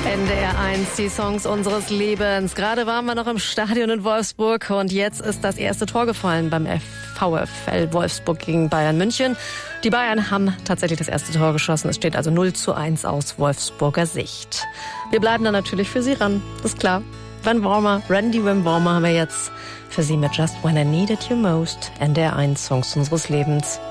NDR 1, die Songs unseres Lebens. Gerade waren wir noch im Stadion in Wolfsburg und jetzt ist das erste Tor gefallen beim VfL Wolfsburg gegen Bayern München. Die Bayern haben tatsächlich das erste Tor geschossen. Es steht also 0:1 aus Wolfsburger Sicht. Wir bleiben dann natürlich für Sie ran, das ist klar. Randy Wim Warmer haben wir jetzt für Sie mit Just When I Needed You Most. NDR 1, Songs unseres Lebens.